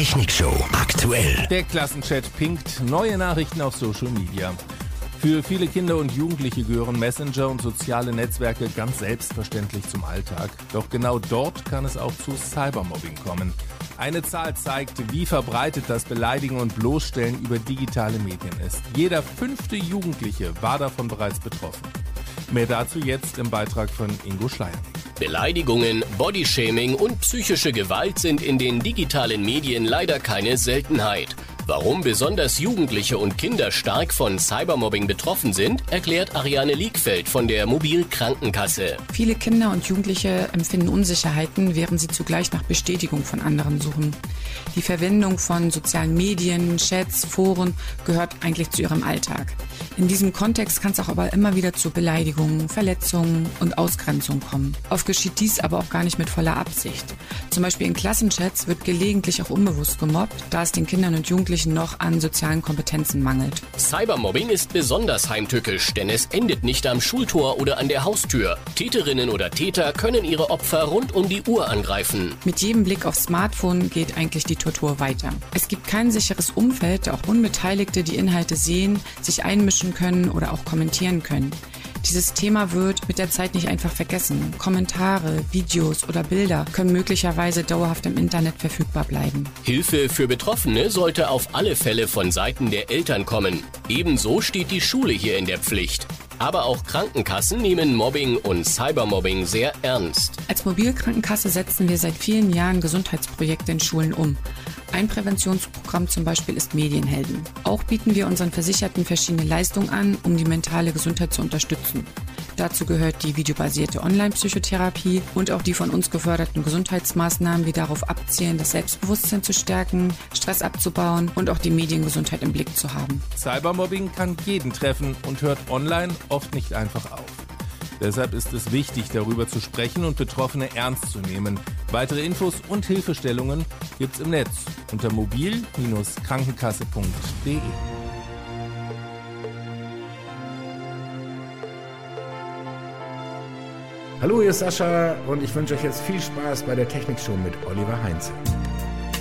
Technikshow aktuell. Der Klassenchat pinkt neue Nachrichten auf Social Media. Für viele Kinder und Jugendliche gehören Messenger und soziale Netzwerke ganz selbstverständlich zum Alltag. Doch genau dort kann es auch zu Cybermobbing kommen. Eine Zahl zeigt, wie verbreitet das Beleidigen und Bloßstellen über digitale Medien ist. Jeder 5. Jugendliche war davon bereits betroffen. Mehr dazu jetzt im Beitrag von Ingo Schleier. Beleidigungen, Bodyshaming und psychische Gewalt sind in den digitalen Medien leider keine Seltenheit. Warum besonders Jugendliche und Kinder stark von Cybermobbing betroffen sind, erklärt Ariane Liegfeld von der Mobilkrankenkasse. Viele Kinder und Jugendliche empfinden Unsicherheiten, während sie zugleich nach Bestätigung von anderen suchen. Die Verwendung von sozialen Medien, Chats, Foren gehört eigentlich zu ihrem Alltag. In diesem Kontext kann es auch aber immer wieder zu Beleidigungen, Verletzungen und Ausgrenzung kommen. Oft geschieht dies aber auch gar nicht mit voller Absicht. Zum Beispiel in Klassenchats wird gelegentlich auch unbewusst gemobbt, da es den Kindern und Jugendlichen noch an sozialen Kompetenzen mangelt. Cybermobbing ist besonders heimtückisch, denn es endet nicht am Schultor oder an der Haustür. Täterinnen oder Täter können ihre Opfer rund um die Uhr angreifen. Mit jedem Blick aufs Smartphone geht eigentlich die Tortur weiter. Es gibt kein sicheres Umfeld, da auch Unbeteiligte die Inhalte sehen, sich einmischen können oder auch kommentieren können. Dieses Thema wird mit der Zeit nicht einfach vergessen. Kommentare, Videos oder Bilder können möglicherweise dauerhaft im Internet verfügbar bleiben. Hilfe für Betroffene sollte auf alle Fälle von Seiten der Eltern kommen. Ebenso steht die Schule hier in der Pflicht. Aber auch Krankenkassen nehmen Mobbing und Cybermobbing sehr ernst. Als Mobilkrankenkasse setzen wir seit vielen Jahren Gesundheitsprojekte in Schulen um. Ein Präventionsprogramm zum Beispiel ist Medienhelden. Auch bieten wir unseren Versicherten verschiedene Leistungen an, um die mentale Gesundheit zu unterstützen. Dazu gehört die videobasierte Online-Psychotherapie und auch die von uns geförderten Gesundheitsmaßnahmen, die darauf abzielen, das Selbstbewusstsein zu stärken, Stress abzubauen und auch die Mediengesundheit im Blick zu haben. Cybermobbing kann jeden treffen und hört online oft nicht einfach auf. Deshalb ist es wichtig, darüber zu sprechen und Betroffene ernst zu nehmen. Weitere Infos und Hilfestellungen gibt's im Netz unter mobil-krankenkasse.de. Hallo, hier ist Sascha und ich wünsche euch jetzt viel Spaß bei der Technikshow mit Oliver Heinze.